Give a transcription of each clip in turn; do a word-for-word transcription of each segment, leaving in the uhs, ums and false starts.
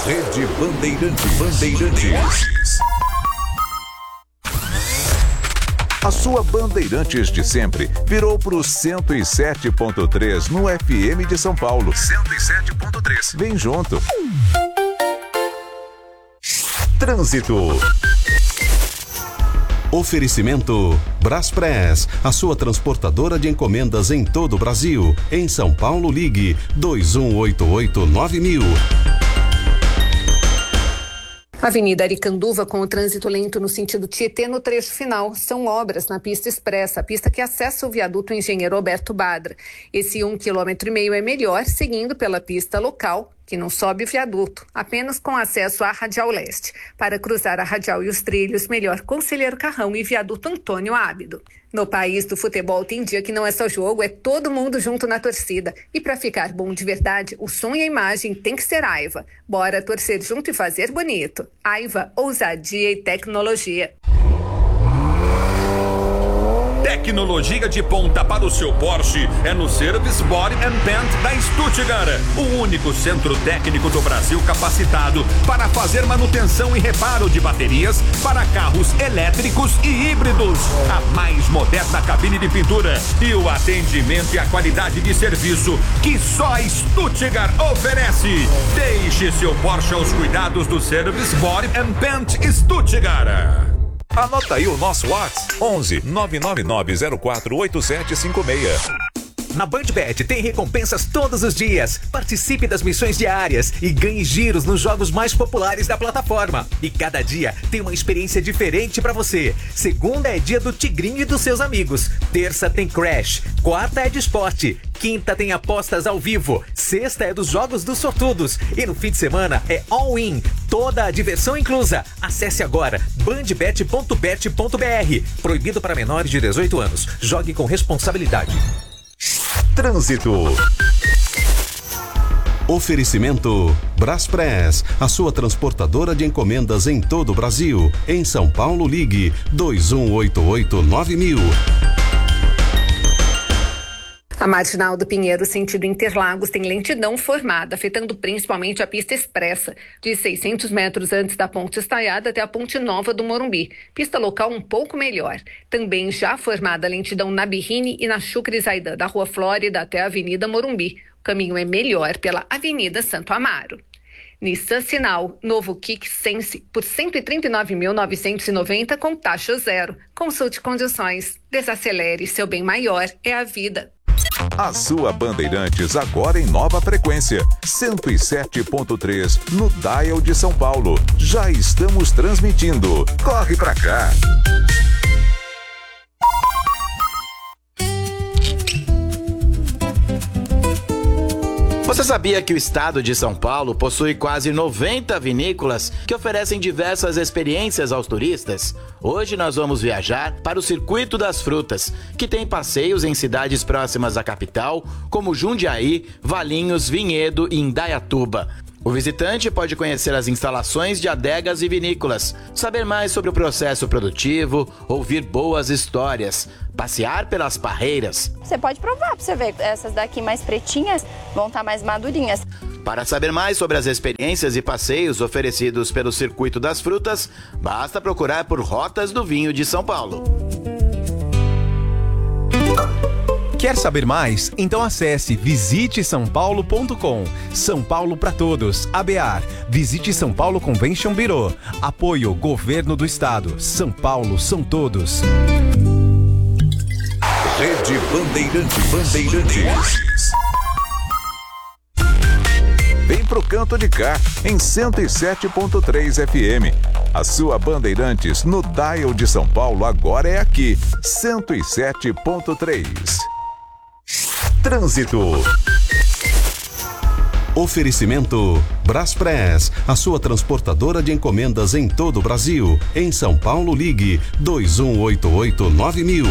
Rede Bandeirantes. Bandeirantes. A sua Bandeirantes de sempre virou pro cento e sete ponto três no F M de São Paulo. cento e sete ponto três. Vem junto. Trânsito. Oferecimento Braspress, a sua transportadora de encomendas em todo o Brasil. Em São Paulo, ligue dois um oito oito nove mil. Avenida Aricanduva com o trânsito lento no sentido Tietê no trecho final. São obras na pista expressa, a pista que acessa o viaduto Engenheiro Alberto Badra. Esse um quilômetro e meio é melhor seguindo pela pista local, que não sobe o viaduto, apenas com acesso à Radial Leste. Para cruzar a Radial e os trilhos, melhor Conselheiro Carrão e viaduto Antônio Ábido. No país do futebol tem dia que não é só jogo, é todo mundo junto na torcida. E para ficar bom de verdade, o som e a imagem tem que ser Aiva. Bora torcer junto e fazer bonito. Aiva, ousadia e tecnologia. Tecnologia de ponta para o seu Porsche é no Service Body and Paint da Stuttgart, o único centro técnico do Brasil capacitado para fazer manutenção e reparo de baterias para carros elétricos e híbridos. A mais moderna cabine de pintura e o atendimento e a qualidade de serviço que só a Stuttgart oferece. Deixe seu Porsche aos cuidados do Service Body and Paint Stuttgart. Anota aí o nosso WhatsApp, onze nove nove nove zero quatro oito sete cinco seis. Na BandBet tem recompensas todos os dias. Participe das missões diárias e ganhe giros nos jogos mais populares da plataforma. E cada dia tem uma experiência diferente pra você. Segunda é dia do Tigrinho e dos seus amigos. Terça tem Crash. Quarta é de esporte. Quinta tem apostas ao vivo. Sexta é dos jogos dos sortudos. E no fim de semana é all-in. Toda a diversão inclusa. Acesse agora bandbet ponto bet ponto br. Proibido para menores de dezoito anos. Jogue com responsabilidade. Trânsito. Oferecimento Braspress, a sua transportadora de encomendas em todo o Brasil. Em São Paulo, ligue dois um oito oito nove mil. A Marginal do Pinheiro, sentido Interlagos, tem lentidão formada, afetando principalmente a pista expressa, de seiscentos metros antes da Ponte Estaiada até a Ponte Nova do Morumbi. Pista local um pouco melhor. Também já formada lentidão na Birrini e na Chucre Zaidan, da Rua Flórida até a Avenida Morumbi. O caminho é melhor pela Avenida Santo Amaro. Nissan Sinal, novo Kicks Sense por cento e trinta e nove mil novecentos e noventa com taxa zero. Consulte condições. Desacelere, seu bem maior é a vida. A sua Bandeirantes agora em nova frequência, cento e sete ponto três no Dial de São Paulo. Já estamos transmitindo. Corre pra cá. Você sabia que o estado de São Paulo possui quase noventa vinícolas que oferecem diversas experiências aos turistas? Hoje nós vamos viajar para o Circuito das Frutas, que tem passeios em cidades próximas à capital, como Jundiaí, Valinhos, Vinhedo e Indaiatuba. O visitante pode conhecer as instalações de adegas e vinícolas, saber mais sobre o processo produtivo, ouvir boas histórias, passear pelas parreiras. Você pode provar para você ver, essas daqui mais pretinhas vão estar mais madurinhas. Para saber mais sobre as experiências e passeios oferecidos pelo Circuito das Frutas, basta procurar por Rotas do Vinho de São Paulo. Quer saber mais? Então acesse visite são paulo ponto com. São Paulo para todos. A B A R. Visite São Paulo Convention Bureau. Apoio Governo do Estado. São Paulo são todos. Rede Bandeirantes. Bandeirantes. Vem pro canto de cá, em cento e sete ponto três F M. A sua Bandeirantes no Dial de São Paulo agora é aqui, cento e sete ponto três. Trânsito. Oferecimento Braspress, a sua transportadora de encomendas em todo o Brasil. Em São Paulo, ligue dois um oito oito nove mil.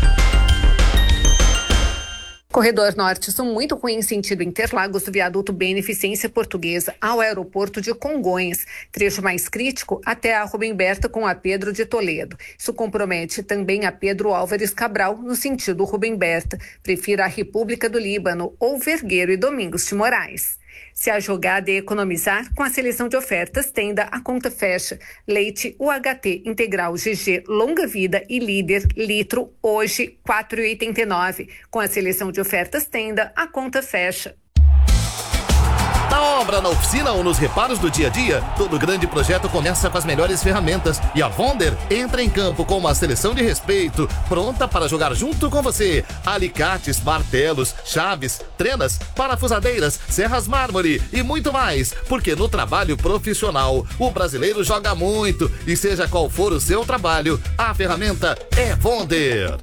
Corredor Norte Sul muito ruim em sentido Interlagos do viaduto Beneficência Portuguesa ao aeroporto de Congonhas. Trecho mais crítico até a Rubem Berta com a Pedro de Toledo. Isso compromete também a Pedro Álvares Cabral no sentido Rubem Berta. Prefira a República do Líbano ou Vergueiro e Domingos de Moraes. Se a jogada é economizar, com a seleção de ofertas Tenda, a conta fecha. Leite U H T integral G G longa vida e líder litro hoje quatro reais e oitenta e nove centavos. Com a seleção de ofertas Tenda, a conta fecha. Na obra, na oficina ou nos reparos do dia a dia, todo grande projeto começa com as melhores ferramentas e a Vonder entra em campo com uma seleção de respeito, pronta para jogar junto com você. Alicates, martelos, chaves, trenas, parafusadeiras, serras mármore e muito mais, porque no trabalho profissional o brasileiro joga muito e seja qual for o seu trabalho, a ferramenta é Vonder.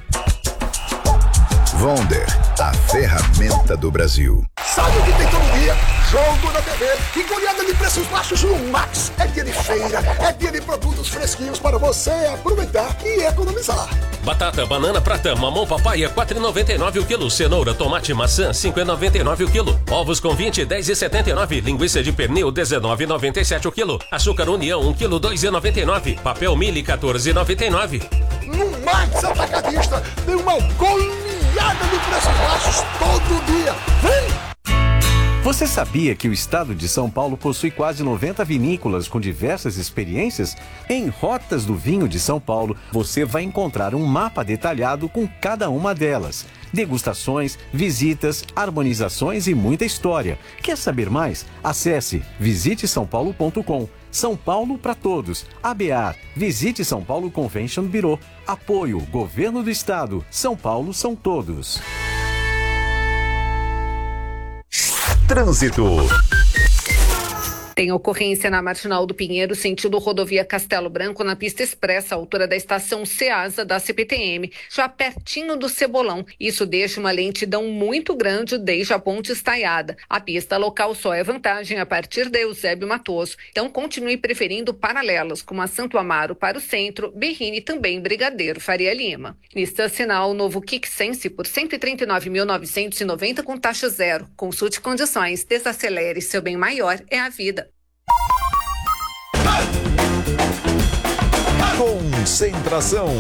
Vonder, a ferramenta do Brasil. Sabe o que tem todo dia? Jogo na T V e goleada de preços baixos no Max. É dia de feira, é dia de produtos fresquinhos para você aproveitar e economizar. Batata, banana, prata, mamão, papaya, quatro reais e noventa e nove centavos o quilo. Cenoura, tomate, maçã, cinco reais e noventa e nove centavos o quilo. Ovos com vinte, dez reais e setenta e nove centavos. Linguiça de pernil, dezenove reais e noventa e sete centavos o quilo. Açúcar União, um quilo, dois reais e noventa e nove centavos. Papel Mili, quatorze reais e noventa e nove centavos. No Max Atacadista tem uma goleada de preços baixos todo dia. Vem! Você sabia que o estado de São Paulo possui quase noventa vinícolas com diversas experiências? Em Rotas do Vinho de São Paulo, você vai encontrar um mapa detalhado com cada uma delas. Degustações, visitas, harmonizações e muita história. Quer saber mais? Acesse visite são paulo ponto com. São Paulo para todos. A B A R. Visite São Paulo Convention Bureau. Apoio Governo do Estado. São Paulo são todos. Trânsito. Tem ocorrência na Marginal do Pinheiro, sentido rodovia Castelo Branco, na pista expressa, à altura da estação Ceasa da C P T M, já pertinho do Cebolão. Isso deixa uma lentidão muito grande desde a ponte estaiada. A pista local só é vantagem a partir de Eusébio Matoso. Então continue preferindo paralelas, como a Santo Amaro para o centro, Berrini e também Brigadeiro Faria Lima. Lista sinal novo Kick Sense por cento e trinta e nove mil novecentos e noventa com taxa zero. Consulte condições, desacelere, seu bem maior é a vida. Concentração.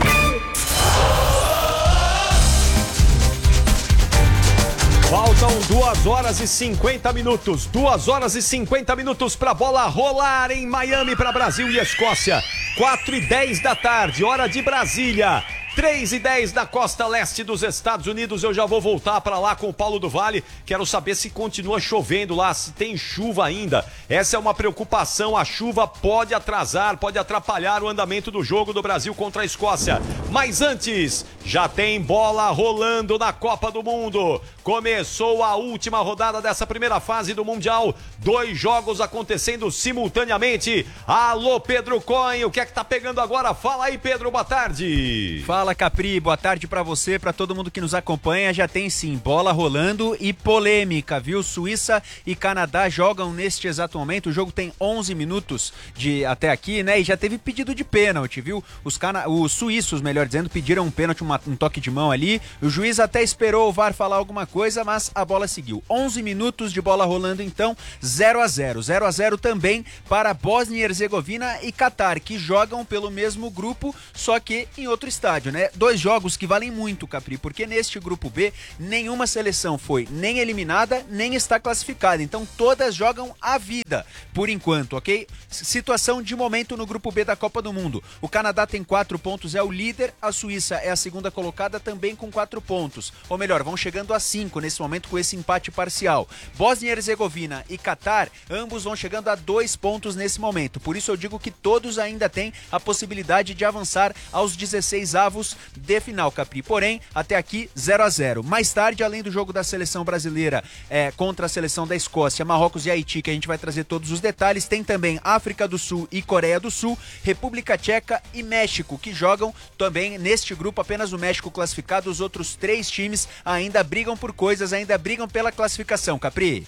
Faltam duas horas e cinquenta minutos. Duas horas e cinquenta minutos para a bola rolar em Miami para Brasil e Escócia. Quatro e dez da tarde, hora de Brasília. três e dez da costa leste dos Estados Unidos. Eu já vou voltar para lá com o Paulo do Vale. Quero saber se continua chovendo lá, se tem chuva ainda. Essa é uma preocupação. A chuva pode atrasar, pode atrapalhar o andamento do jogo do Brasil contra a Escócia. Mas antes, já tem bola rolando na Copa do Mundo. Começou a última rodada dessa primeira fase do Mundial. Dois jogos acontecendo simultaneamente. Alô, Pedro Cohen, o que é que tá pegando agora? Fala aí, Pedro, boa tarde. Fala, Capri, boa tarde pra você, pra todo mundo que nos acompanha. Já tem sim, bola rolando e polêmica, viu? Suíça e Canadá jogam neste exato momento. O jogo tem onze minutos de até aqui, né? E já teve pedido de pênalti, viu? Os, cana... Os suíços, melhor dizendo, pediram um pênalti, uma... um toque de mão ali. O juiz até esperou o V A R falar alguma coisa, mas a bola seguiu. onze minutos de bola rolando então, zero a zero. zero a zero também para Bósnia e Herzegovina e Catar, que jogam pelo mesmo grupo, só que em outro estádio, né? Dois jogos que valem muito, Capri, porque neste grupo B, nenhuma seleção foi nem eliminada, nem está classificada. Então todas jogam a vida, por enquanto, ok? Situação de momento no grupo B da Copa do Mundo. O Canadá tem quatro pontos, é o líder. A Suíça é a segunda colocada, também com quatro pontos. Ou melhor, vão chegando a cinco nesse momento com esse empate parcial. Bósnia e Herzegovina e Catar, ambos vão chegando a dois pontos nesse momento. Por isso eu digo que todos ainda têm a possibilidade de avançar aos dezesseis avos de final, Capri. Porém, até aqui, zero a zero. Mais tarde, além do jogo da seleção brasileira é, contra a seleção da Escócia, Marrocos e Haiti, que a gente vai trazer todos os detalhes, tem também África do Sul e Coreia do Sul, República Tcheca e México, que jogam também neste grupo. Apenas o México classificado, os outros três times ainda brigam por coisas, ainda brigam pela classificação, Capri.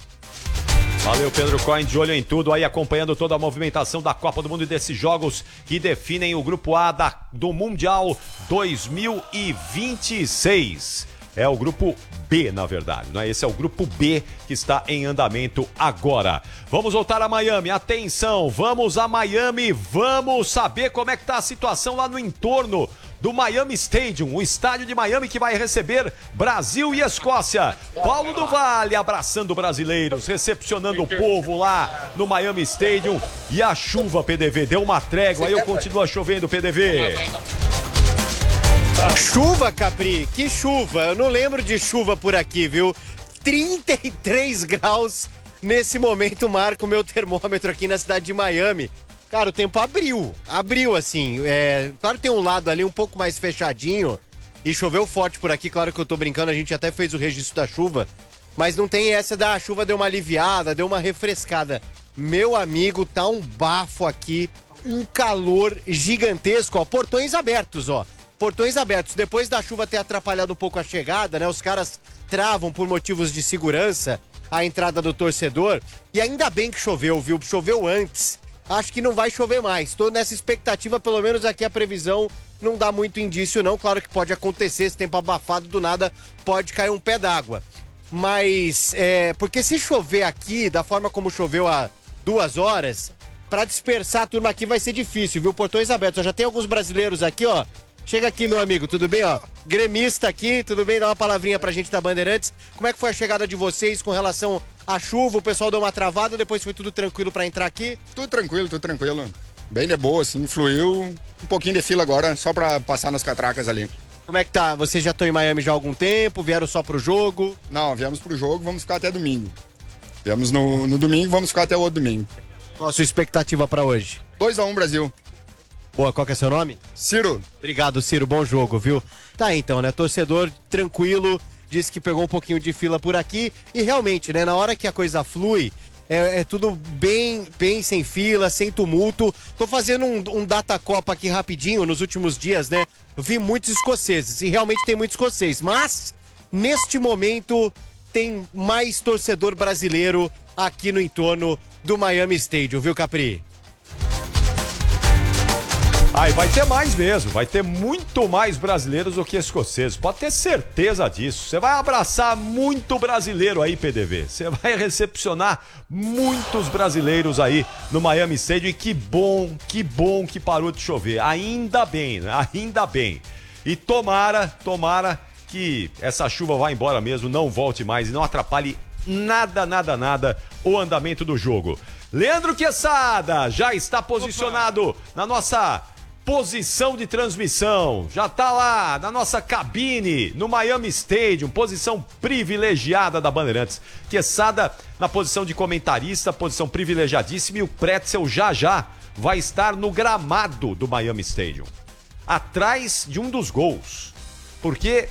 Valeu, Pedro Cohen, de olho em tudo aí, acompanhando toda a movimentação da Copa do Mundo e desses jogos que definem o Grupo A da, do Mundial dois mil e vinte e seis. É o grupo B, na verdade, não é? Esse é o grupo B que está em andamento agora. Vamos voltar a Miami, atenção, vamos a Miami, vamos saber como é que tá a situação lá no entorno do Miami Stadium, o estádio de Miami que vai receber Brasil e Escócia. Paulo do Vale abraçando brasileiros, recepcionando o povo lá no Miami Stadium. E a chuva, P D V, deu uma trégua, aí eu continuo chovendo, P D V. Chuva, Capri, que chuva, eu não lembro de chuva por aqui, viu? trinta e três graus nesse momento marca o meu termômetro aqui na cidade de Miami. Cara, o tempo abriu, abriu assim, é, claro que tem um lado ali um pouco mais fechadinho e choveu forte por aqui, claro que eu tô brincando, a gente até fez o registro da chuva, mas não tem essa da chuva deu uma aliviada, deu uma refrescada. Meu amigo, tá um bafo aqui, um calor gigantesco, ó, portões abertos, ó, portões abertos, depois da chuva ter atrapalhado um pouco a chegada, né, os caras travam por motivos de segurança a entrada do torcedor, e ainda bem que choveu, viu, choveu antes. Acho que não vai chover mais. Estou nessa expectativa, pelo menos aqui a previsão não dá muito indício não. Claro que pode acontecer, esse tempo abafado do nada pode cair um pé d'água. Mas, é, porque se chover aqui, da forma como choveu há duas horas, para dispersar a turma aqui vai ser difícil, viu? Portões abertos. Já tem alguns brasileiros aqui, ó. Chega aqui, meu amigo, tudo bem, ó? Gremista aqui, tudo bem? Dá uma palavrinha pra gente da Bandeirantes. Como é que foi a chegada de vocês com relação à chuva? O pessoal deu uma travada, depois foi tudo tranquilo pra entrar aqui? Tudo tranquilo, tudo tranquilo. Bem de boa, assim, fluiu. Um pouquinho de fila agora, só pra passar nas catracas ali. Como é que tá? Vocês já estão em Miami já há algum tempo? Vieram só pro jogo? Não, viemos pro jogo, vamos ficar até domingo. Viemos no, no domingo, vamos ficar até o outro domingo. Qual a sua expectativa pra hoje? dois a um Brasil. Boa, qual que é seu nome? Ciro. Obrigado, Ciro, bom jogo, viu? Tá aí, então, né? Torcedor tranquilo, disse que pegou um pouquinho de fila por aqui e realmente, né, na hora que a coisa flui, é, é tudo bem, bem sem fila, sem tumulto. Tô fazendo um, um data copa aqui rapidinho, nos últimos dias, né? Eu vi muitos escoceses e realmente tem muito escocês, mas neste momento tem mais torcedor brasileiro aqui no entorno do Miami Stadium, viu, Capri? Ah, e vai ter mais mesmo, vai ter muito mais brasileiros do que escoceses, pode ter certeza disso. Você vai abraçar muito brasileiro aí, P D V, você vai recepcionar muitos brasileiros aí no Miami Stadium e que bom, que bom que parou de chover, ainda bem, ainda bem. E tomara, tomara que essa chuva vá embora mesmo, não volte mais e não atrapalhe nada, nada, nada o andamento do jogo. Leandro Quesada já está posicionado Opa. na nossa posição de transmissão, já tá lá na nossa cabine, no Miami Stadium, posição privilegiada da Bandeirantes. Quesada na posição de comentarista, posição privilegiadíssima, e o Pretzel já já vai estar no gramado do Miami Stadium, atrás de um dos gols, porque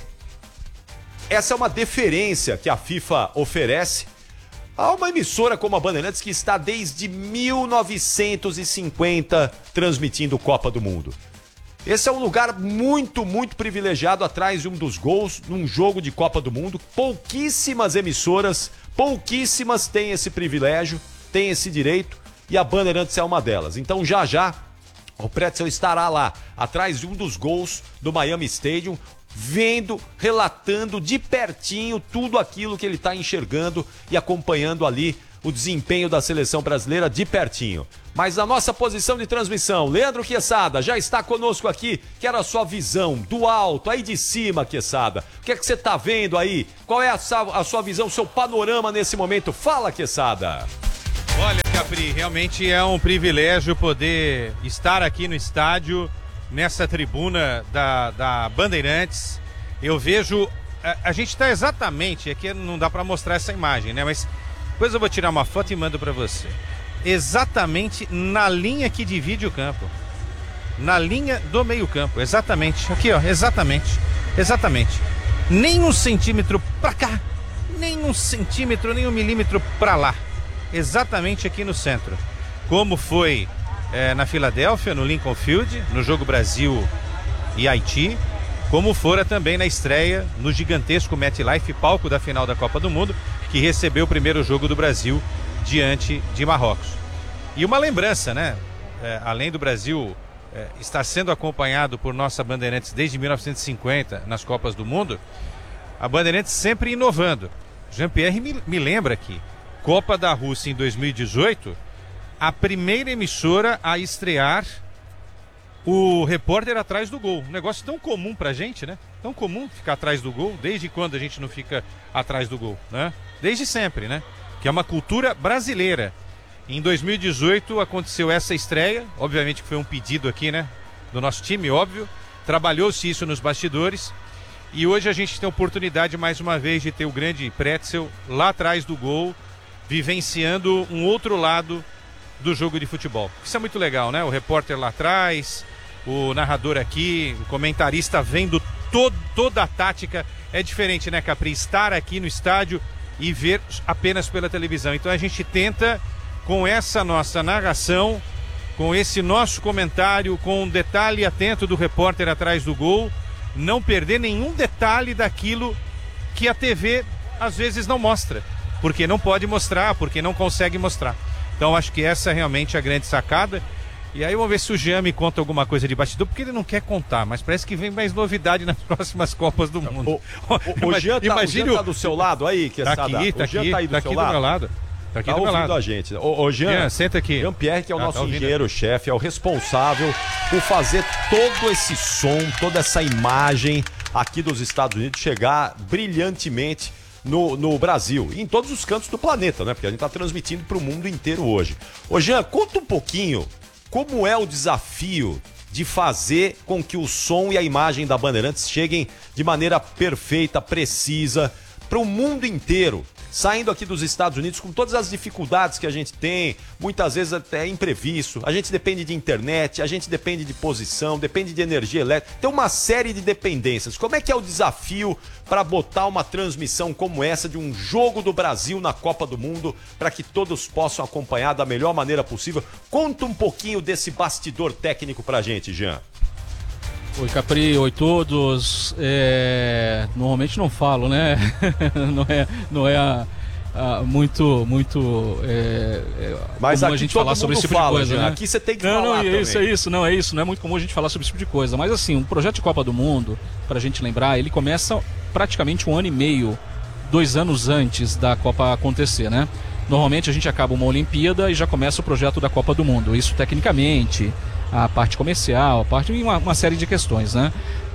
essa é uma deferência que a FIFA oferece a uma emissora como a Bandeirantes, que está desde mil novecentos e cinquenta transmitindo Copa do Mundo. Esse é um lugar muito, muito privilegiado atrás de um dos gols num jogo de Copa do Mundo. Pouquíssimas emissoras, pouquíssimas têm esse privilégio, têm esse direito, e a Bandeirantes é uma delas. Então já já o Pretzel estará lá, atrás de um dos gols do Miami Stadium, vendo, relatando de pertinho tudo aquilo que ele está enxergando e acompanhando ali o desempenho da seleção brasileira de pertinho. Mas na nossa posição de transmissão, Leandro Quesada já está conosco aqui. Quero a sua visão do alto, aí de cima, Quesada. O que é que você está vendo aí? Qual é a sua, a sua visão, o seu panorama nesse momento? Fala, Quesada. Olha, Capri, realmente é um privilégio poder estar aqui no estádio, nessa tribuna da, da Bandeirantes. Eu vejo, a, a gente está exatamente, aqui não dá para mostrar essa imagem, né? Mas depois eu vou tirar uma foto e mando para você. Exatamente na linha que divide o campo. Na linha do meio campo, exatamente. Aqui, ó, exatamente. Exatamente. Nem um centímetro para cá, nem um centímetro, nem um milímetro para lá. Exatamente aqui no centro. Como foi É, na Filadélfia, no Lincoln Field, no jogo Brasil e Haiti, como fora também na estreia no gigantesco MetLife, palco da final da Copa do Mundo, que recebeu o primeiro jogo do Brasil diante de Marrocos. E uma lembrança, né? É, além do Brasil é, estar sendo acompanhado por nossa Bandeirantes desde mil novecentos e cinquenta nas Copas do Mundo, A Bandeirantes sempre inovando. Jean-Pierre me, me lembra aqui, Copa da Rússia em dois mil e dezoito, a primeira emissora a estrear o repórter atrás do gol. Um negócio tão comum pra gente, né? Tão comum ficar atrás do gol. Desde quando a gente não fica atrás do gol, né? Desde sempre, né? Que é uma cultura brasileira. Em dois mil e dezoito aconteceu essa estreia. Obviamente que foi um pedido aqui, né? Do nosso time, óbvio. Trabalhou-se isso nos bastidores. E hoje a gente tem a oportunidade, mais uma vez, de ter o grande Pretzel lá atrás do gol, vivenciando um outro lado do jogo de futebol. Isso é muito legal, né? O repórter lá atrás, o narrador aqui, o comentarista vendo todo, toda a tática. É diferente, né, Capri? Estar aqui no estádio e ver apenas pela televisão. Então a gente tenta, com essa nossa narração, com esse nosso comentário, com um detalhe atento do repórter atrás do gol, não perder nenhum detalhe daquilo que a T V às vezes não mostra, porque não pode mostrar, porque não consegue mostrar. Então acho que essa é realmente a grande sacada. E aí vamos ver se o Jean me conta alguma coisa de bastidor, porque ele não quer contar, mas parece que vem mais novidade nas próximas Copas do Mundo. O, o, o Jean tá, Imagine o Jean tá do seu lado aí, que tá aqui, tá o Jean aqui, tá aí do tá seu aqui lado? do meu lado. Tá aqui Tá do meu ouvindo lado. a gente. Ô, ô Jean, Jean, senta aqui. Jean-Pierre, que é o Ah, nosso tá ouvindo. engenheiro-chefe, é o responsável por fazer todo esse som, toda essa imagem aqui dos Estados Unidos chegar brilhantemente no, no Brasil e em todos os cantos do planeta, né? Porque a gente está transmitindo para o mundo inteiro hoje. Ô Jean, conta um pouquinho como é o desafio de fazer com que o som e a imagem da Bandeirantes cheguem de maneira perfeita, precisa, para o mundo inteiro, saindo aqui dos Estados Unidos com todas as dificuldades que a gente tem, muitas vezes até imprevisto. A gente depende de internet, a gente depende de posição, depende de energia elétrica, tem uma série de dependências. Como é que é o desafio para botar uma transmissão como essa de um jogo do Brasil na Copa do Mundo para que todos possam acompanhar da melhor maneira possível? Conta um pouquinho desse bastidor técnico pra gente, Jean. Oi Capri, oi todos. É, normalmente não falo, né? não é, não é a, a, muito, muito. É, é Mas comum aqui a gente todo falar sobre mundo esse tipo fala, de coisa, Jean. né? Aqui você tem que não, falar não, também. isso é isso, não é isso. Não é muito comum a gente falar sobre esse tipo de coisa. Mas assim, um projeto de Copa do Mundo, pra gente lembrar, ele começa praticamente um ano e meio, dois anos antes da Copa acontecer, né? Normalmente a gente acaba uma Olimpíada e já começa o projeto da Copa do Mundo. Isso tecnicamente, a parte comercial, a parte uma, uma série de questões, né?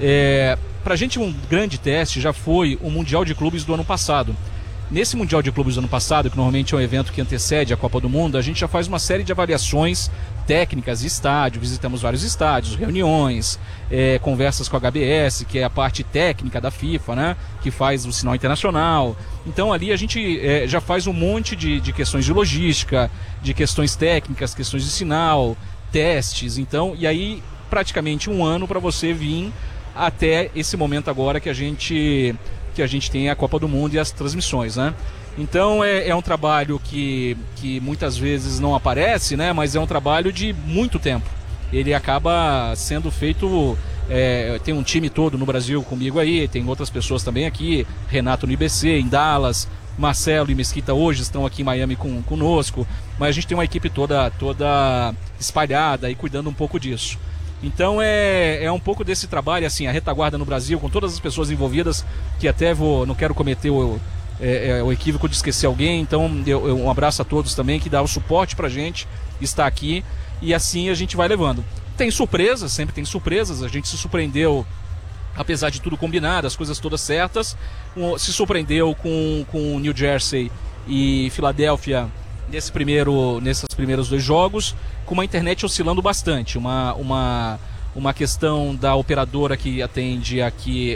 É, pra gente um grande teste já foi o Mundial de Clubes do ano passado. Nesse Mundial de Clubes do ano passado, que normalmente é um evento que antecede a Copa do Mundo, a gente já faz uma série de avaliações técnicas de estádio, visitamos vários estádios, reuniões, é, conversas com a H B S, que é a parte técnica da FIFA, né, que faz o sinal internacional. Então ali a gente é, já faz um monte de, de questões de logística, de questões técnicas, questões de sinal, testes, então, e aí praticamente um ano para você vir até esse momento agora que a gente que a gente tem a Copa do Mundo e as transmissões, né? Então é, é um trabalho que, que muitas vezes não aparece, né? Mas é um trabalho de muito tempo. Ele acaba sendo feito, é, tem um time todo no Brasil comigo aí, tem outras pessoas também aqui, Renato no I B C, em Dallas, Marcelo e Mesquita hoje estão aqui em Miami com, conosco, mas a gente tem uma equipe toda, toda espalhada e cuidando um pouco disso. Então é, é um pouco desse trabalho, assim, a retaguarda no Brasil, com todas as pessoas envolvidas, que até vou, não quero cometer o, é, é, o equívoco de esquecer alguém, então eu, eu, um abraço a todos também, que dá o suporte pra gente estar aqui, e assim a gente vai levando. Tem surpresas, sempre tem surpresas, a gente se surpreendeu, apesar de tudo combinado, as coisas todas certas, um, se surpreendeu com, com New Jersey e Filadélfia nesse primeiro, nesses primeiros dois jogos, com uma internet oscilando bastante, uma, uma, uma questão da operadora que atende aqui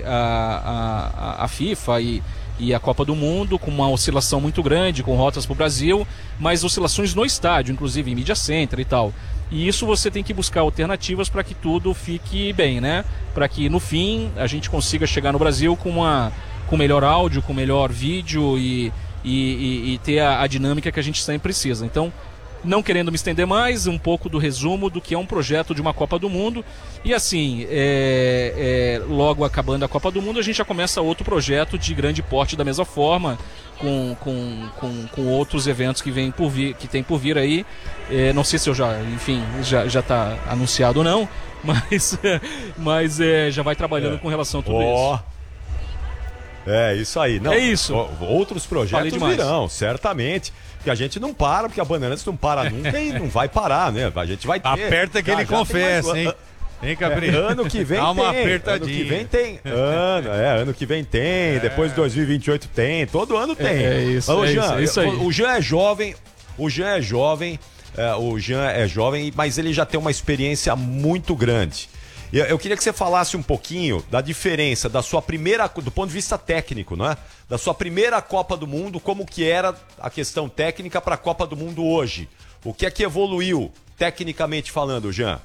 a, a, a FIFA e, e a Copa do Mundo, com uma oscilação muito grande, com rotas para o Brasil, mas oscilações no estádio, inclusive em Media Center e tal. E isso você tem que buscar alternativas para que tudo fique bem, né? Para que no fim a gente consiga chegar no Brasil com, uma, com melhor áudio, com melhor vídeo e, e, e, e ter a, a dinâmica que a gente sempre precisa. Então, não querendo me estender mais, um pouco do resumo do que é um projeto de uma Copa do Mundo. E assim, é, é, logo acabando a Copa do Mundo, a gente já começa outro projeto de grande porte da mesma forma, com, com, com, com outros eventos que, vem por vir, que tem por vir aí. É, não sei se eu já, enfim, já já está anunciado ou não, mas, mas é, já vai trabalhando é. com relação a tudo oh. isso. É, isso aí. Não, é isso. Outros projetos virão, certamente. Que a gente não para, porque a Bandeirantes não para nunca e não vai parar, né? A gente vai ter. Aperta que já, ele já confessa, hein? Hein, Capri? É, ano que vem Dá uma tem. apertadinha. Ano que vem tem. Ano, é, ano que vem tem. É. Depois de dois mil e vinte e oito tem. Todo ano tem. É, é isso, Mas, é Jean, isso, é isso aí. O Jean é jovem. O Jean é jovem. É, o Jean é jovem, mas ele já tem uma experiência muito grande. Eu, eu queria que você falasse um pouquinho da diferença da sua primeira, do ponto de vista técnico, né? Da sua primeira Copa do Mundo, como que era a questão técnica para a Copa do Mundo hoje. O que é que evoluiu, tecnicamente falando, Jean?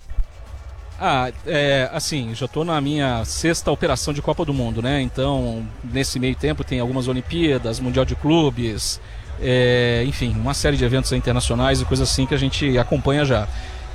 Ah, é, assim, já estou na minha sexta operação de Copa do Mundo, né? Então, nesse meio tempo tem algumas Olimpíadas, Mundial de Clubes, é, enfim, uma série de eventos internacionais e coisas assim que a gente acompanha já.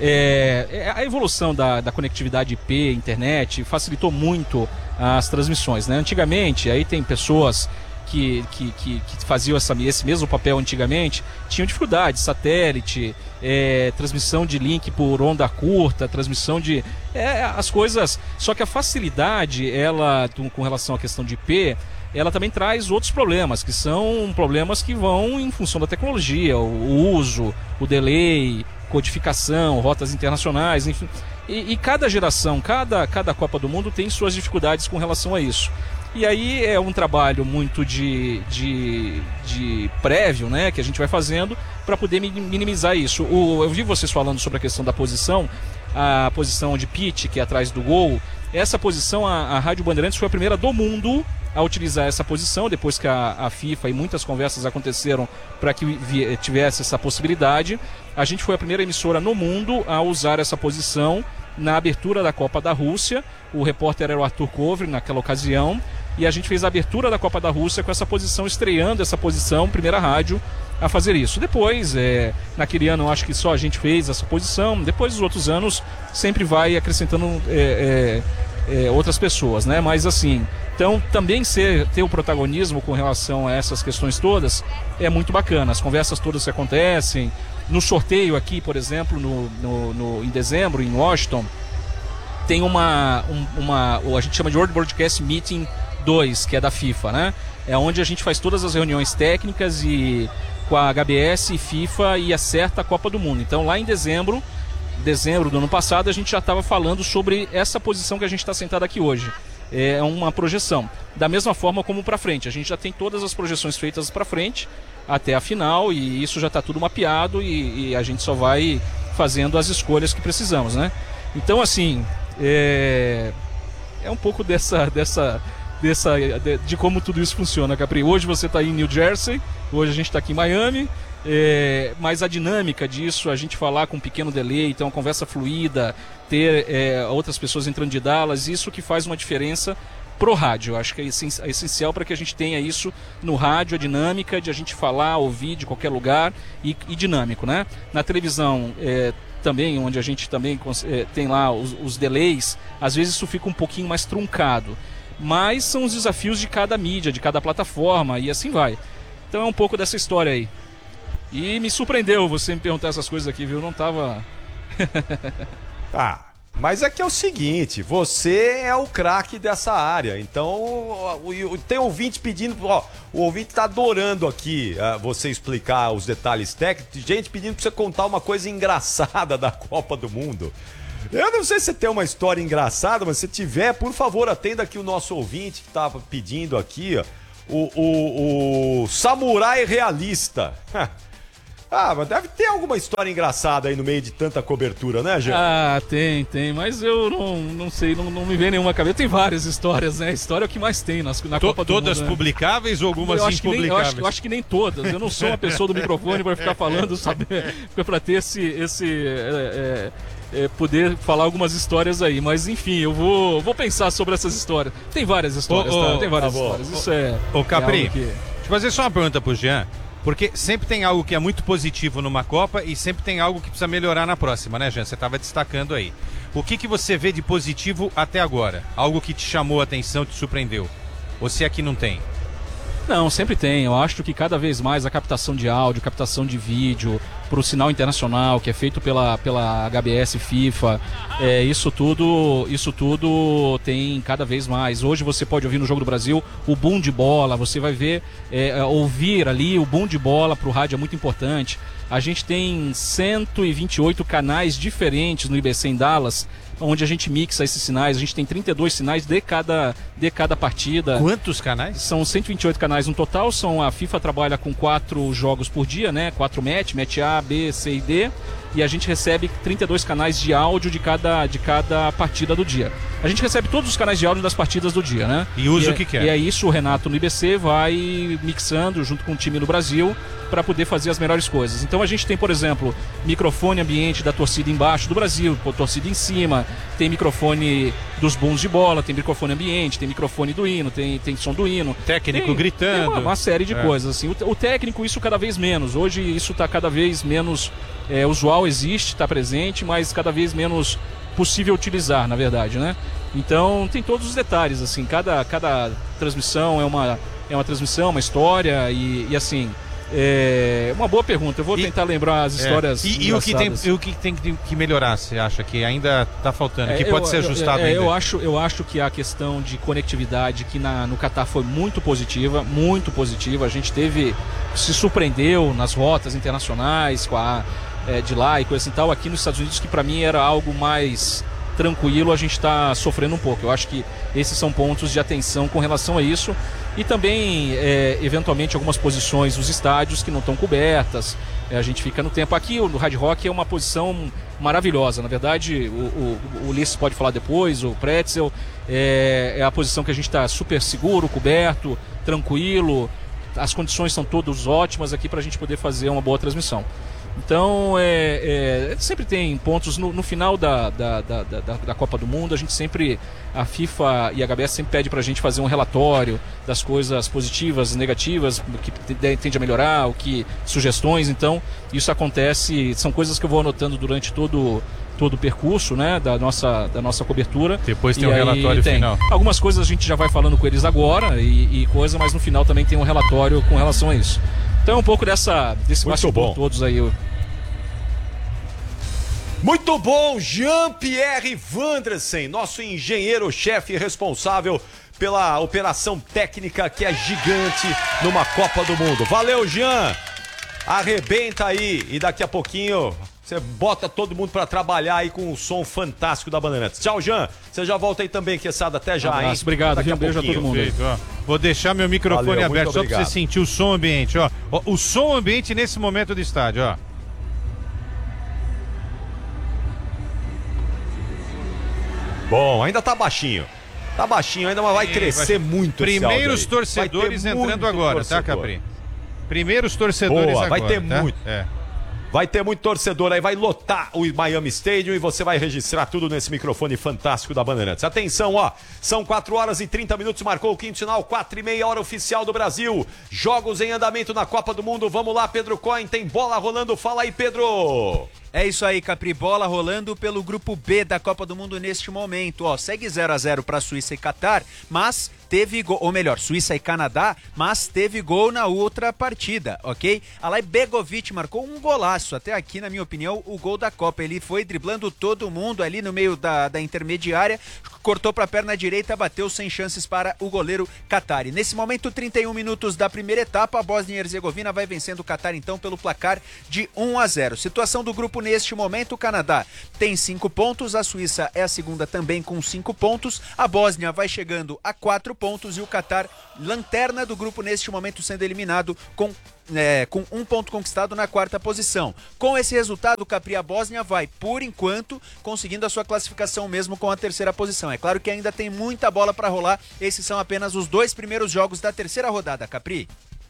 É, a evolução da, da conectividade I P, internet, facilitou muito as transmissões, né? Antigamente, aí tem pessoas que, que, que, que faziam essa, esse mesmo papel antigamente, tinham dificuldade, satélite, é, transmissão de link por onda curta, transmissão de... É, as coisas... Só que a facilidade, ela, com relação à questão de I P, ela também traz outros problemas, que são problemas que vão em função da tecnologia, o, o uso, o delay, codificação, rotas internacionais, enfim. E, e cada geração, cada, cada Copa do Mundo tem suas dificuldades com relação a isso. E aí é um trabalho muito de, de, de prévio, né, que a gente vai fazendo para poder minimizar isso. O, eu vi vocês falando sobre a questão da posição, a posição de pitch, que é atrás do gol. Essa posição, a, a Rádio Bandeirantes foi a primeira do mundo a utilizar essa posição, depois que a, a FIFA e muitas conversas aconteceram para que vi, tivesse essa possibilidade. A gente foi a primeira emissora no mundo a usar essa posição na abertura da Copa da Rússia. O repórter era o Arthur Kovri naquela ocasião, e a gente fez a abertura da Copa da Rússia com essa posição, estreando essa posição, primeira rádio a fazer isso. Depois, é, naquele ano, eu acho que só a gente fez essa posição. Depois, os outros anos, sempre vai acrescentando é, é, é, outras pessoas, né? Mas assim, então também ser, ter o protagonismo com relação a essas questões todas é muito bacana. As conversas todas que acontecem. No sorteio aqui, por exemplo, no, no, no, em dezembro, em Washington, tem uma, um, uma, a gente chama de World Broadcast Meeting dois, que é da FIFA, né? É onde a gente faz todas as reuniões técnicas e com a H B S e FIFA e acerta a Copa do Mundo. Então lá em dezembro, dezembro do ano passado, a gente já estava falando sobre essa posição que a gente está sentado aqui hoje. É uma projeção. Da mesma forma como para frente. A gente já tem todas as projeções feitas para frente até a final, e isso já está tudo mapeado, e, e a gente só vai fazendo as escolhas que precisamos, né? Então, assim, é, é um pouco dessa, dessa, dessa de, de como tudo isso funciona, Capri. Hoje você está em New Jersey, hoje a gente está aqui em Miami, é, mas a dinâmica disso, a gente falar com um pequeno delay, ter uma conversa fluida, ter é, outras pessoas entrando de Dallas, isso que faz uma diferença pro rádio. Eu acho que é essencial para que a gente tenha isso no rádio, a dinâmica de a gente falar, ouvir de qualquer lugar e, e dinâmico, né? Na televisão é, também, onde a gente também é, tem lá os, os delays, às vezes isso fica um pouquinho mais truncado, mas são os desafios de cada mídia, de cada plataforma, e assim vai. Então é um pouco dessa história aí. E me surpreendeu você me perguntar essas coisas aqui, viu? Eu não tava... Ah, mas é que é o seguinte, você é o craque dessa área, então tem ouvinte pedindo, ó, o ouvinte tá adorando aqui uh, você explicar os detalhes técnicos, gente pedindo pra você contar uma coisa engraçada da Copa do Mundo. Eu não sei se você tem uma história engraçada, mas se tiver, por favor, atenda aqui o nosso ouvinte que tava pedindo aqui, ó, o, o, o Samurai Realista. Ah, mas deve ter alguma história engraçada aí no meio de tanta cobertura, né, Jean? Ah, tem, tem, mas eu não, não sei, não, não me vem nenhuma cabeça. Tem várias histórias, né? A história é o que mais tem nas, na to, Copa do Todas Mundo, né? Publicáveis ou algumas eu impublicáveis? Nem, eu, acho, eu acho que nem todas. Eu não sou uma pessoa do microfone para ficar falando, sabe? Para ter esse... esse é, é, é, poder falar algumas histórias aí. Mas, enfim, eu vou, vou pensar sobre essas histórias. Tem várias histórias, ô, tá? Ô, Tem várias tá histórias. Ô, Isso é... Ô, Capri, é que... deixa eu fazer só uma pergunta pro Jean. Porque sempre tem algo que é muito positivo numa Copa e sempre tem algo que precisa melhorar na próxima, né, Jean? Você estava destacando aí. O que, que você vê de positivo até agora? Algo que te chamou a atenção, te surpreendeu? Ou se é que não tem? Não, sempre tem. Eu acho que cada vez mais a captação de áudio, captação de vídeo, para o sinal internacional, que é feito pela, pela H B S FIFA, é, isso tudo isso tudo tem cada vez mais. Hoje você pode ouvir no Jogo do Brasil o boom de bola, você vai ver, é, ouvir ali o boom de bola para o rádio é muito importante. A gente tem cento e vinte e oito canais diferentes no I B C em Dallas, onde a gente mixa esses sinais. A gente tem trinta e dois sinais de cada, de cada partida. Quantos canais? São cento e vinte e oito canais no total. São, a FIFA trabalha com quatro jogos por dia, né? Quatro match, match A, B, C e D. E a gente recebe trinta e dois canais de áudio de cada, de cada partida do dia. A gente recebe todos os canais de áudio das partidas do dia, né? E usa e, o que quer. E é isso, o Renato no I B C vai mixando junto com o time no Brasil para poder fazer as melhores coisas. Então a gente tem, por exemplo, microfone ambiente da torcida embaixo do Brasil, torcida em cima, tem microfone dos bons de bola, tem microfone ambiente, tem microfone do hino, tem, tem som do hino. Técnico tem, gritando. Tem uma, uma série de é. coisas. Assim. O, o técnico, isso cada vez menos. Hoje isso está cada vez menos é, usual, existe, está presente, mas cada vez menos possível utilizar, na verdade, né? Então tem todos os detalhes, assim, cada, cada transmissão é uma, é uma transmissão, uma história e, e assim... É uma boa pergunta, eu vou tentar e, lembrar as histórias. É, e, e o que tem, e o que tem que melhorar, você acha que ainda está faltando, é, que pode eu, ser ajustado é, ainda? Eu acho, eu acho que a questão de conectividade que na, no Catar foi muito positiva, muito positiva. A gente teve, se surpreendeu nas rotas internacionais com a, é, de lá e coisa assim tal. Aqui nos Estados Unidos, que para mim era algo mais tranquilo, a gente está sofrendo um pouco. Eu acho que esses são pontos de atenção com relação a isso. E também, é, eventualmente, algumas posições dos estádios que não estão cobertas. É, a gente fica no tempo. Aqui, no Hard Rock, é uma posição maravilhosa. Na verdade, o, o, o Ulisses pode falar depois, o Pretzel. É, é a posição que a gente está super seguro, coberto, tranquilo. As condições são todas ótimas aqui para a gente poder fazer uma boa transmissão. Então, é, é, sempre tem pontos no, no final da, da, da, da, da Copa do Mundo. A gente sempre, a FIFA e a H B S sempre pede pra gente fazer um relatório das coisas positivas, negativas, o que tende a melhorar, o que sugestões. Então, isso acontece, são coisas que eu vou anotando durante todo, todo o percurso, né, da nossa, da nossa cobertura. Depois tem o um relatório tem. final. Algumas coisas a gente já vai falando com eles agora e, e coisa, mas no final também tem um relatório com relação a isso. Então é um pouco dessa, desse bate-papo todos aí. Muito bom, Jean-Pierre Vandresen, nosso engenheiro-chefe responsável pela operação técnica que é gigante numa Copa do Mundo. Valeu, Jean! Arrebenta aí e daqui a pouquinho você bota todo mundo pra trabalhar aí com o som fantástico da Bandeirantes. Tchau, Jean. Você já volta aí também, Quesada. Até já, um hein? Obrigado, viu? Um beijo a todo mundo. Feito, ó. Vou deixar meu microfone Valeu, aberto só pra você sentir o som ambiente, ó. ó. O som ambiente nesse momento do estádio, ó. Bom, ainda tá baixinho. Tá baixinho ainda, mas vai Sim, crescer vai... muito. Primeiros torcedores entrando agora, torcedor. tá, Capri? Primeiros torcedores Boa, agora. Vai ter tá? muito. É. Vai ter muito torcedor aí, vai lotar o Miami Stadium e você vai registrar tudo nesse microfone fantástico da Bandeirantes. Atenção, ó, são quatro horas e trinta minutos, marcou o quinto sinal, quatro e meia, hora oficial do Brasil. Jogos em andamento na Copa do Mundo, vamos lá, Pedro Cohen, tem bola rolando, fala aí, Pedro. É isso aí, Capri, bola rolando pelo grupo B da Copa do Mundo neste momento, ó, segue zero a zero para Suíça e Catar, mas teve gol, ou melhor, Suíça e Canadá, mas teve gol na outra partida, ok? Alay Begovic marcou um golaço, até aqui, na minha opinião, o gol da Copa, ele foi driblando todo mundo ali no meio da, da intermediária, cortou para a perna direita, bateu sem chances para o goleiro Qatari. Nesse momento, trinta e um minutos da primeira etapa, a Bósnia e Herzegovina vai vencendo o Qatar então pelo placar de um a zero. Situação do grupo neste momento, o Canadá tem cinco pontos, a Suíça é a segunda também com cinco pontos, a Bósnia vai chegando a quatro pontos e o Qatar, lanterna do grupo neste momento, sendo eliminado com É, com um ponto conquistado na quarta posição. Com esse resultado, o Capri, a Bósnia vai, por enquanto, conseguindo a sua classificação mesmo com a terceira posição. É claro que ainda tem muita bola para rolar, esses são apenas os dois primeiros jogos da terceira rodada, Capri.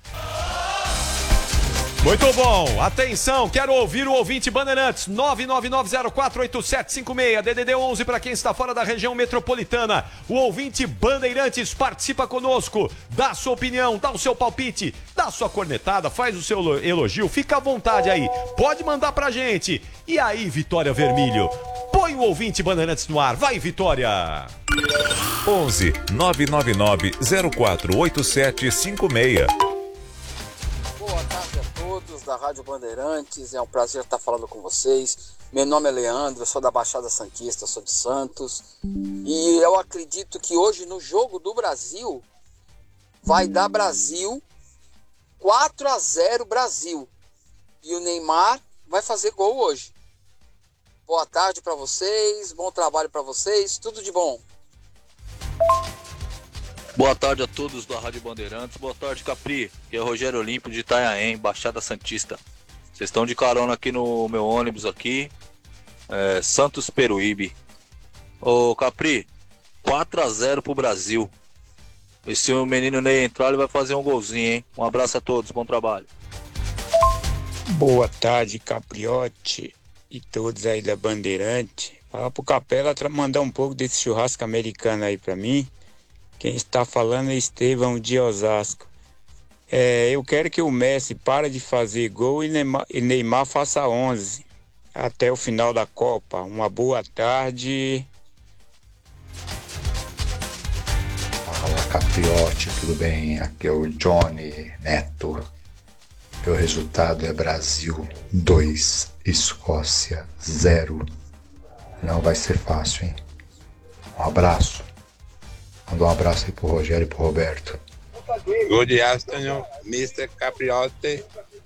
Muito bom, atenção, quero ouvir o ouvinte Bandeirantes, nove nove nove zero quatro oito sete cinco seis, D D D onze para quem está fora da região metropolitana. O ouvinte Bandeirantes participa conosco, dá sua opinião, dá o seu palpite, dá sua cornetada, faz o seu elogio, fica à vontade aí, pode mandar pra gente. E aí, Vitória Vermelho, Põe o ouvinte Bandeirantes no ar. Vai, Vitória! onze nove nove nove zero quatro oito sete cinco seis. Boa tarde a todos da Rádio Bandeirantes. É um prazer estar falando com vocês. Meu nome é Leandro, eu sou da Baixada Santista, sou de Santos. E eu acredito que hoje no jogo do Brasil vai dar Brasil quatro a zero Brasil. E o Neymar vai fazer gol hoje. Boa tarde para vocês, bom trabalho para vocês, tudo de bom. Boa tarde a todos da Rádio Bandeirantes. Boa tarde, Capri, que é o Rogério Olímpio de Itanhaém, Baixada Santista. Vocês estão de carona aqui no meu ônibus aqui, é, Santos Peruíbe. Ô Capri, quatro a zero pro Brasil. E se o menino Ney entrar, ele vai fazer um golzinho, hein? Um abraço a todos, bom trabalho. Boa tarde, Capriote e todos aí da Bandeirante. Fala pro Capela mandar um pouco desse churrasco americano aí pra mim. Quem está falando é Estevão de Osasco. É, eu quero que o Messi pare de fazer gol e Neymar, e Neymar faça onze até o final da Copa. Uma boa tarde. Fala, Capriote, tudo bem? Aqui é o Johnny Neto. O resultado é Brasil dois, Escócia zero. Não vai ser fácil, hein? Um abraço. Manda um abraço aí pro Rogério e pro Roberto. Good afternoon, mister Capriote.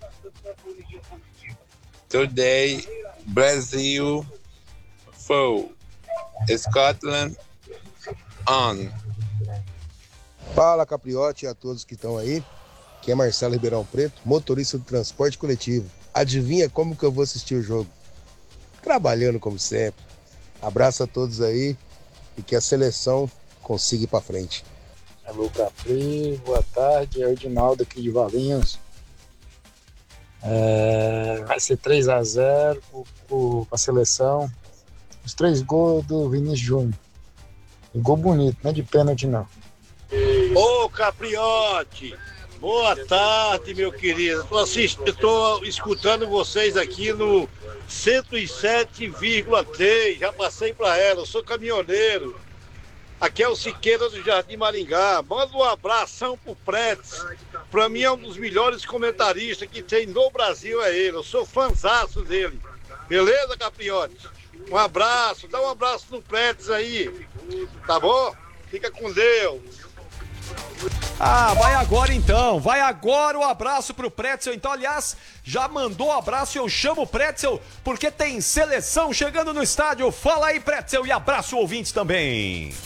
Today, Brazil four, Scotland on. Fala, Capriote, e a todos que estão aí. Aqui é Marcelo Ribeirão Preto, motorista do transporte coletivo. Adivinha como que eu vou assistir o jogo? Trabalhando como sempre. Abraço a todos aí e que a seleção consiga ir pra frente. Alô, Capri, boa tarde, é o Edinaldo aqui de Valinhos. É, vai ser três a zero para a seleção. Os três gols do Vinícius Júnior. E gol bonito, não é de pênalti não. Ô, Capriote, boa tarde, meu querido. Estou assistindo, estou escutando vocês aqui no cento e sete vírgula três. Já passei para ela, eu sou caminhoneiro. Aqui é o Siqueira do Jardim Maringá. Manda um abração pro Pretz. Pra mim é um dos melhores comentaristas que tem no Brasil, é ele. Eu sou fãzaço dele. Beleza, Capriote? Um abraço, dá um abraço no Pretz aí. Tá bom? Fica com Deus. Ah, vai agora então, vai agora o abraço pro Pretzel. Então, aliás, já mandou abraço e eu chamo o Pretzel porque tem seleção chegando no estádio. Fala aí, Pretzel, e abraço ouvintes também.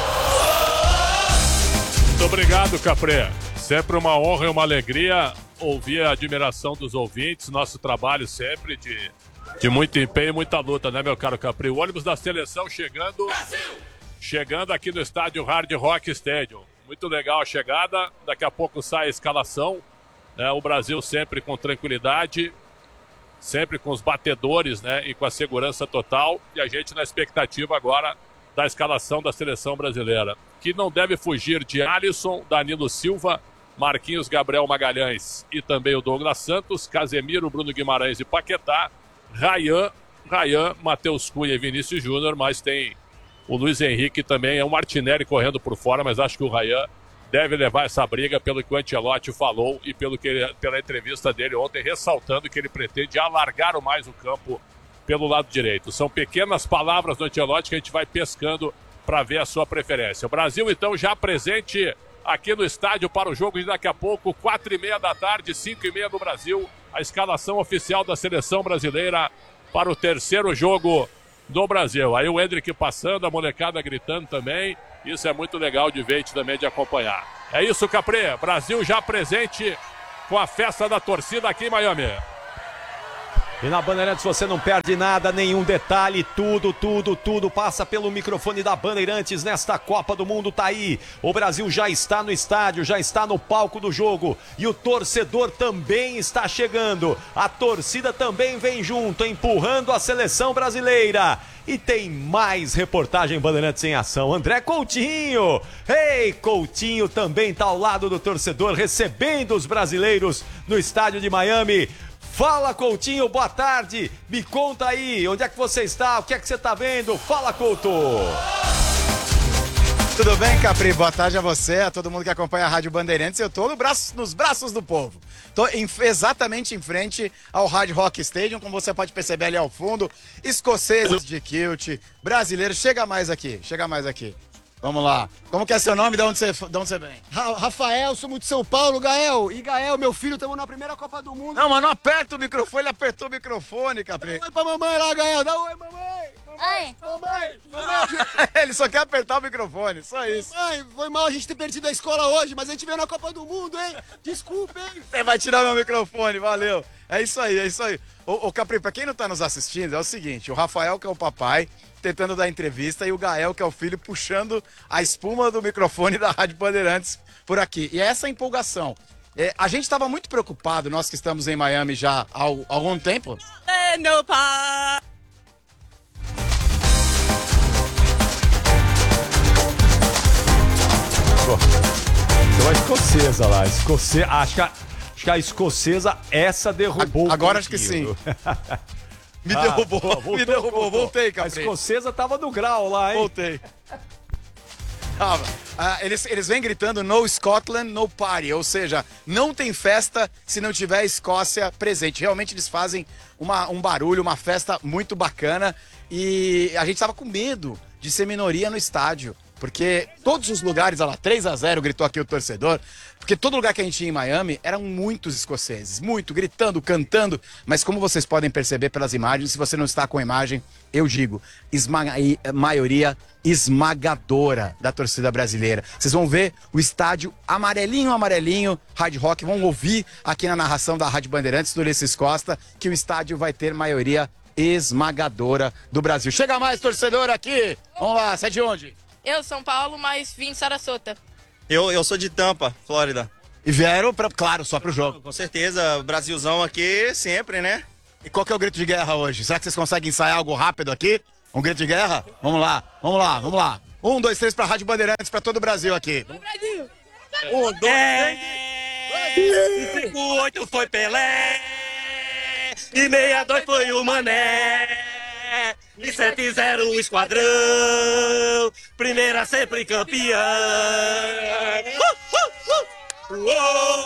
Muito obrigado, Capré. Sempre uma honra e uma alegria ouvir a admiração dos ouvintes. Nosso trabalho sempre de, de muito empenho e muita luta, né, meu caro Capri? O ônibus da seleção chegando, chegando aqui no estádio Hard Rock Stadium. Muito legal a chegada, daqui a pouco sai a escalação, né? O Brasil sempre com tranquilidade, sempre com os batedores, né? E com a segurança total, e a gente na expectativa agora da escalação da seleção brasileira, que não deve fugir de Alisson, Danilo Silva, Marquinhos, Gabriel Magalhães e também o Douglas Santos, Casemiro, Bruno Guimarães e Paquetá, Rayan, Rayan, Matheus Cunha e Vinícius Júnior, mas tem o Luiz Henrique também, é um Martinelli correndo por fora, mas acho que o Rayan deve levar essa briga pelo que o Ancelotti falou e pelo que ele, pela entrevista dele ontem, ressaltando que ele pretende alargar mais o campo pelo lado direito. São pequenas palavras do Ancelotti que a gente vai pescando para ver a sua preferência. O Brasil, então, já presente aqui no estádio para o jogo de daqui a pouco, quatro e meia da tarde, cinco e meia no Brasil, a escalação oficial da seleção brasileira para o terceiro jogo do Brasil. Aí o Hendrick passando, a molecada gritando também. Isso é muito legal de ver e também de acompanhar. É isso, Capri. Brasil já presente com a festa da torcida aqui em Miami. E na Bandeirantes você não perde nada, nenhum detalhe, tudo, tudo, tudo passa pelo microfone da Bandeirantes nesta Copa do Mundo. Tá aí, o Brasil já está no estádio, já está no palco do jogo e o torcedor também está chegando. A torcida também vem junto, empurrando a seleção brasileira. E tem mais reportagem Bandeirantes em ação. André Coutinho, ei, Coutinho também está ao lado do torcedor, recebendo os brasileiros no estádio de Miami. Fala, Coutinho, boa tarde. Me conta aí, onde é que você está? O que é que você está vendo? Fala, Couto. Tudo bem, Capri? Boa tarde a você, a todo mundo que acompanha a Rádio Bandeirantes. Eu tô no braço, nos braços do povo. Tô em, exatamente em frente ao Hard Rock Stadium, como você pode perceber ali ao fundo. Escoceses de kilt, brasileiros. Chega mais aqui, chega mais aqui. Vamos lá. Como que é seu nome? De onde você, de onde você vem? Ra Rafael, somos de São Paulo, Gael. E Gael, meu filho, estamos na primeira Copa do Mundo. Não, mas não aperta o microfone, ele apertou o microfone, Capri. Dá oi pra mamãe lá, Gael. Dá oi, mamãe. Oi. Mamãe. Mamãe. Ele só quer apertar o microfone, só isso. Mãe, foi mal a gente ter perdido a escola hoje, mas a gente veio na Copa do Mundo, hein? Desculpa, hein? Você vai tirar meu microfone, valeu. É isso aí, é isso aí. Ô, ô Capri, pra quem não tá nos assistindo, é o seguinte, o Rafael, que é o papai, tentando dar entrevista, e o Gael, que é o filho, puxando a espuma do microfone da Rádio Bandeirantes por aqui. E é essa empolgação. É, a gente estava muito preocupado, nós que estamos em Miami já há, há algum tempo. É, meu pai! Então a escocesa lá, escocesa, acho que a, acho que a escocesa, essa derrubou. Agora acho que sim. Me Ah, derrubou, voltou, me derrubou, voltou. voltei, A Capri. escocesa tava no grau lá, hein? Voltei. Tava. Ah, eles, eles vêm gritando no Scotland, no party, ou seja, não tem festa se não tiver a Escócia presente. Realmente eles fazem uma, um barulho, uma festa muito bacana e a gente tava com medo de ser minoria no estádio. Porque todos os lugares, olha lá, três a zero, gritou aqui o torcedor. Porque todo lugar que a gente ia em Miami eram muitos escoceses, muito, gritando, cantando. Mas como vocês podem perceber pelas imagens, se você não está com a imagem, eu digo, esmaga, maioria esmagadora da torcida brasileira. Vocês vão ver o estádio amarelinho, amarelinho, Hard Rock. Vão ouvir aqui na narração da Rádio Bandeirantes, do Ulisses Costa, que o estádio vai ter maioria esmagadora do Brasil. Chega mais, torcedor, aqui. Vamos lá, você é de onde? Eu, São Paulo, mas vim de Sarasota. Eu, eu sou de Tampa, Flórida. E vieram, pra, claro, só pro jogo. Com certeza, Brasilzão aqui sempre, né? E qual que é o grito de guerra hoje? Será que vocês conseguem ensaiar algo rápido aqui? Um grito de guerra? Vamos lá, vamos lá, vamos lá. Um, dois, três pra Rádio Bandeirantes, pra todo o Brasil aqui. Brasil! Um, dois, três. E cinco, oito foi Pelé. E sessenta e dois foi o Mané. E sete zero o Esquadrão. Primeira sempre campeã. Uh, uh, uh. Uou!